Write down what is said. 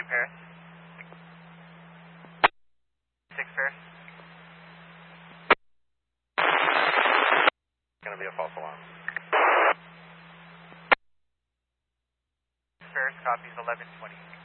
Paris. 6 Paris. Going to be a false alarm. Paris copies 1120.